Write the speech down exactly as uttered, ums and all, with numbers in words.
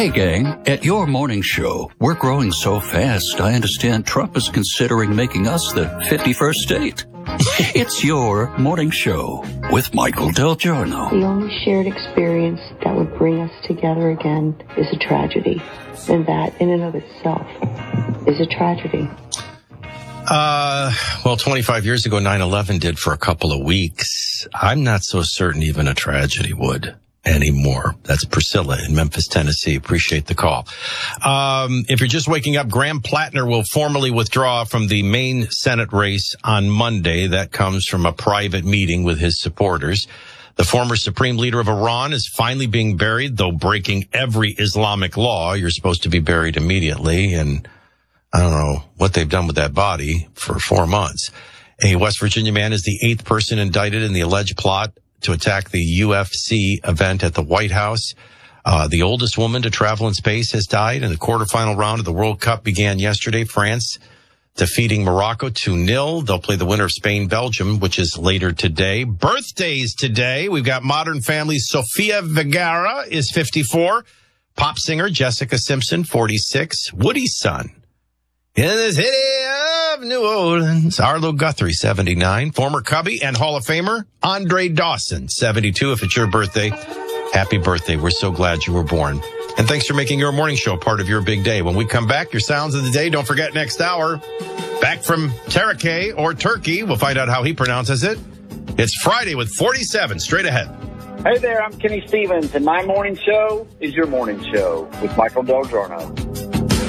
Hey, gang, at your morning show, we're growing so fast, I understand Trump is considering making us the fifty-first state. It's your morning show with Michael Del Giorno. The only shared experience that would bring us together again is a tragedy. And that, in and of itself, is a tragedy. Uh, well, twenty-five years ago, nine eleven did for a couple of weeks. I'm not so certain even a tragedy would anymore. That's Priscilla in Memphis, Tennessee. Appreciate the call. Um, if you're just waking up, Graham Plattner will formally withdraw from the main Senate race on Monday. That comes from a private meeting with his supporters. The former supreme leader of Iran is finally being buried, though breaking every Islamic law. You're supposed to be buried immediately, and I don't know what they've done with that body for four months. A West Virginia man is the eighth person indicted in the alleged plot to attack the U F C event at the White House. Uh, the oldest woman to travel in space has died, and the quarterfinal round of the World Cup began yesterday. France defeating Morocco two nil. They'll play the winner of Spain-Belgium, which is later today. Birthdays today. We've got Modern Family. Sofia Vergara is fifty-four. Pop singer Jessica Simpson, forty-six. Woody's son in the city of New Orleans, Arlo Guthrie, seventy-nine. Former Cubby and Hall of Famer Andre Dawson, seventy-two. If it's your birthday, happy birthday. We're so glad you were born. And thanks for making your morning show part of your big day. When we come back, your sounds of the day. Don't forget, next hour, back from Turkey or Turkey. We'll find out how he pronounces it. It's Friday with forty-seven. Straight ahead. Hey there, I'm Kenny Stevens, and my morning show is your morning show with Michael Del Giorno.